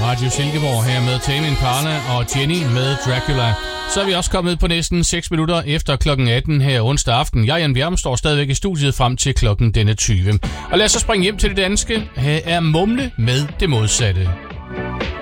Radio Silkeborg her med Tame Impala og Jenny med Dracula. Så er vi også kommet på næsten 6 minutter efter klokken 18 her onsdag aften. Jeg, Jan Bjerm, står stadigvæk i studiet frem til klokken 20. Og lad os så springe hjem til det danske. Her er Mumle med det modsatte.